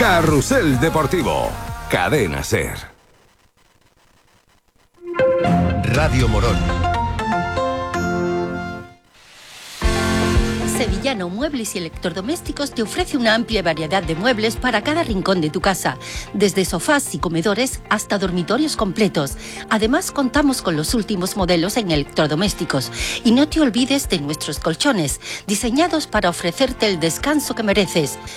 Carrusel Deportivo. Cadena SER. Radio Morón. Sevillano Muebles y Electrodomésticos te ofrece una amplia variedad de muebles para cada rincón de tu casa, desde sofás y comedores hasta dormitorios completos. Además, contamos con los últimos modelos en electrodomésticos. Y no te olvides de nuestros colchones, diseñados para ofrecerte el descanso que mereces.